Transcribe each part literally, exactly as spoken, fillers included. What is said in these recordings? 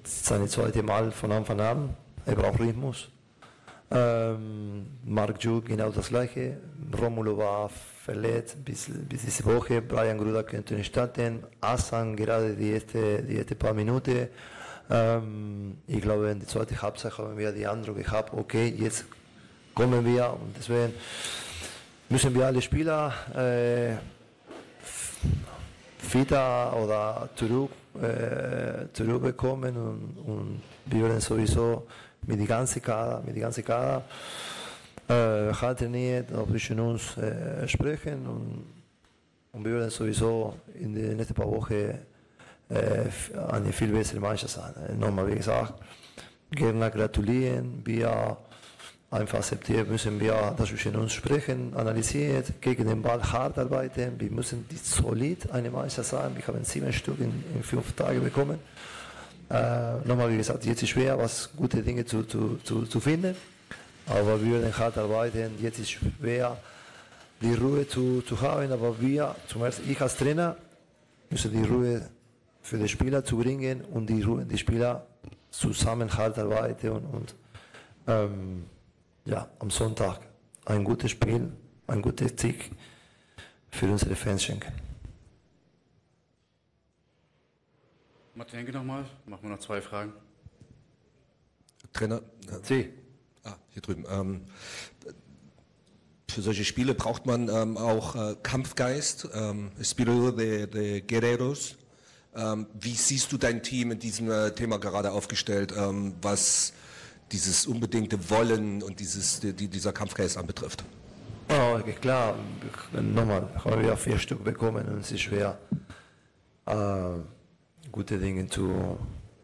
seine zweite Mal von Anfang an. Er braucht Rhythmus. Ähm, Marc Giug genau das gleiche. Romulo war verletzt bis, bis diese Woche. Brian Gruda könnte nicht starten. Asan gerade die erste, die erste paar Minuten. Ähm, ich glaube, in der zweiten Halbzeit haben wir die Eindruck gehabt, okay, jetzt kommen wir und deswegen müssen wir alle Spieler äh, fitter oder zurück, äh, zurückbekommen und, und wir werden sowieso mit der ganzen Kader, mit der ganzen Kader äh, halt trainiert, auch zwischen uns äh, sprechen und, und wir werden sowieso in den nächsten paar Wochen äh, eine viel bessere Mannschaft sein. Nochmal wie gesagt, gerne gratulieren, wir einfach akzeptieren müssen wir das zwischen uns sprechen, analysiert, gegen den Ball hart arbeiten, wir müssen die solid eine Mannschaft sein, wir haben sieben Stück in, in fünf Tagen bekommen. Äh, nochmal wie gesagt, jetzt ist schwer, was gute Dinge zu, zu, zu, zu finden, aber wir werden hart arbeiten, jetzt ist schwer, die Ruhe zu, zu haben, aber wir, zum Beispiel ich als Trainer, müssen die Ruhe für die Spieler zu bringen und die Ruhe, die Spieler zusammen hart arbeiten und, und ähm, ja, am Sonntag ein gutes Spiel, ein gutes Sieg für unsere Fans schenken. Martin Henke nochmal, machen wir noch zwei Fragen. Trainer? Sie. Ah, hier drüben. Ähm, für solche Spiele braucht man ähm, auch äh, Kampfgeist, ähm, Espíritu de, de Guerreros. Ähm, wie siehst du dein Team in diesem äh, Thema gerade aufgestellt, ähm, was dieses unbedingte Wollen und dieses, die, dieser Kampfgeist anbetrifft? Oh, klar, nochmal, haben wir vier Stück bekommen und es ist schwer, äh, gute Dinge zu,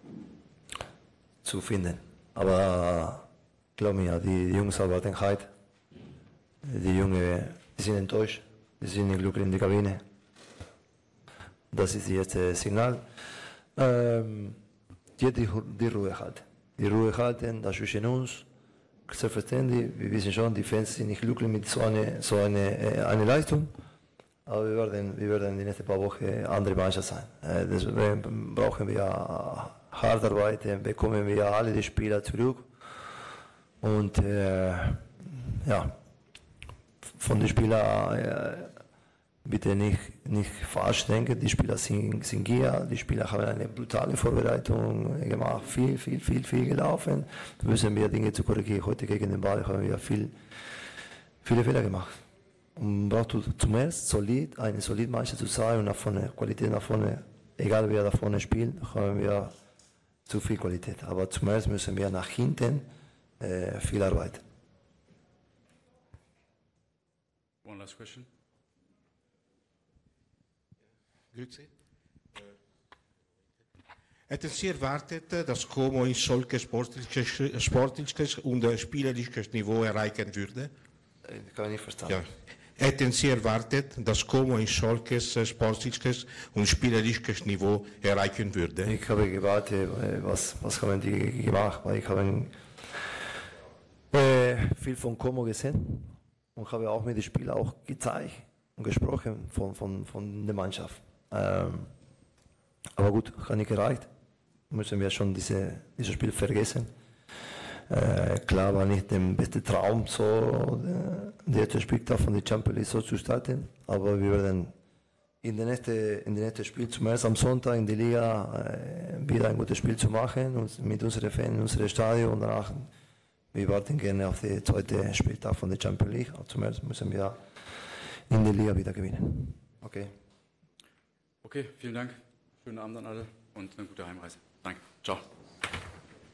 zu finden. Aber äh, glaub mir, die Jungs arbeiten hart, die Jungs die sind enttäuscht, die sind nicht glücklich in der Kabine. Das ist jetzt das Signal. Ähm, die, die, die Ruhe halten. Die Ruhe halten, das zwischen uns. Selbstverständlich, wir wissen schon, die Fans sind nicht glücklich mit so einer so eine, eine Leistung. Aber wir werden, wir werden in den nächsten paar Wochen andere Mannschaft sein. Äh, deswegen brauchen wir hart arbeiten, bekommen wir alle die Spieler zurück. Und äh, ja, von den Spielern äh, bitte nicht, nicht falsch denken, die Spieler sind, sind gier, die Spieler haben eine brutale Vorbereitung gemacht, viel, viel, viel, viel gelaufen. Da müssen wir Dinge zu korrigieren. Heute gegen den Ball haben wir viel, viele Fehler gemacht. Und braucht zum ersten solid, eine solide Mannschaft zu sein und nach vorne, Qualität nach vorne, egal wer da vorne spielt, haben wir zu viel Qualität. Aber zum ersten müssen wir nach hinten äh, viel arbeiten. One last question. Grüezi. Hätten Sie erwartet, dass Como in solches sportliches, sportliches und spielerisches Niveau erreichen würde? Ich kann nicht verstanden. Ja. Hätten Sie erwartet, dass Como ein solches sportliches und spielerisches Niveau erreichen würde? Ich habe gewartet, was, was haben die gemacht, weil ich habe äh, viel von Como gesehen und habe auch mit den Spielern auch gezeigt und gesprochen von, von, von der Mannschaft. Ähm, aber gut, hat nicht gereicht. Müssen wir schon diese, dieses Spiel vergessen. Äh, klar war nicht der beste Traum, so der erste Spieltag von der Champions League so zu starten, aber wir werden in der nächsten, in der nächsten Spiel, zuerst am Sonntag in der Liga, äh, wieder ein gutes Spiel zu machen und mit unseren Fans in unserem Stadion und danach, wir warten gerne auf den zweiten Spieltag von der Champions League. Aber zuerst müssen wir in der Liga wieder gewinnen. Okay. Okay, vielen Dank. Schönen Abend an alle und eine gute Heimreise. Danke. Ciao.